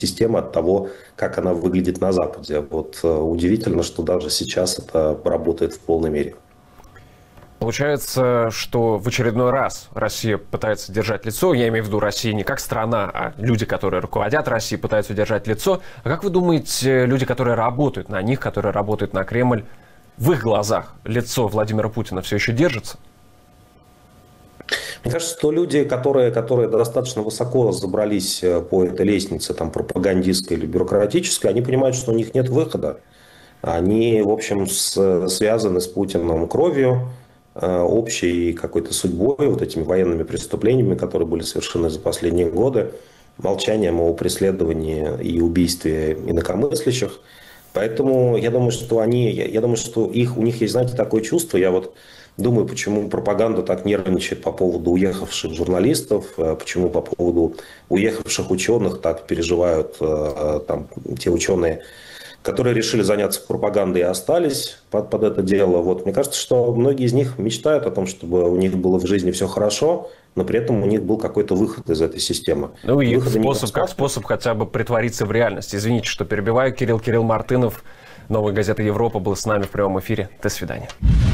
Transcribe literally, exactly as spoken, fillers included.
системы от того, как она выглядит на Западе. Вот удивительно, что даже сейчас это работает в полной мере. Получается, что в очередной раз Россия пытается держать лицо. Я имею в виду Россию не как страна, а люди, которые руководят Россией, пытаются держать лицо. А как вы думаете, люди, которые работают на них, которые работают на Кремль, в их глазах лицо Владимира Путина все еще держится? Мне кажется, что люди, которые, которые достаточно высоко забрались по этой лестнице, там, пропагандистской или бюрократической, они понимают, что у них нет выхода. Они, в общем, с, связаны с Путиным кровью, общей какой-то судьбой, вот этими военными преступлениями, которые были совершены за последние годы, молчанием о преследовании и убийстве инакомыслящих. Поэтому я думаю, что они, я думаю, что их, у них есть, знаете, такое чувство. Я вот думаю, почему пропаганда так нервничает по поводу уехавших журналистов, почему по поводу уехавших ученых так переживают там, те ученые, которые решили заняться пропагандой и остались под, под это дело. Вот. Мне кажется, что многие из них мечтают о том, чтобы у них было в жизни все хорошо, но при этом у них был какой-то выход из этой системы. Ну и Выхода способ, как способ хотя бы притвориться в реальность. Извините, что перебиваю. Кирилл Кирилл Мартынов, Новая газета Европа, был с нами в прямом эфире. До свидания.